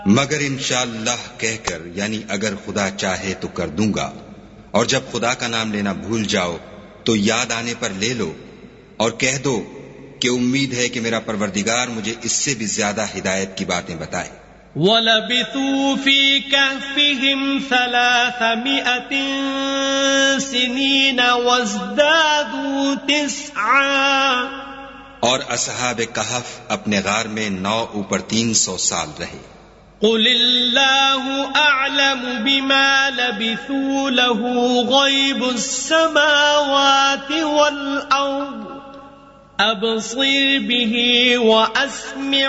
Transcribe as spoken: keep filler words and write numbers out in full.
मगर इंशाअल्लाह कहकर, यानी अगर खुदा चाहे तो कर दूंगा। और जब खुदा का नाम लेना भूल जाओ तो याद आने पर ले लो और कह दो कि उम्मीद है कि मेरा परवरदिगार मुझे इससे भी ज्यादा हिदायत की बातें बताए। वलबिथू फी कहफिहिम सलासमिअतिन सिनीन वज़दादू तिस्आ। और असहाब कहफ अपने गार में नौ ऊपर तीन सौ साल रहे। कुलिल्लाहु अअलमु बिमा लबिथू लहू गैबुस समावाति वल अर्द अबसिर बिही व अस्मि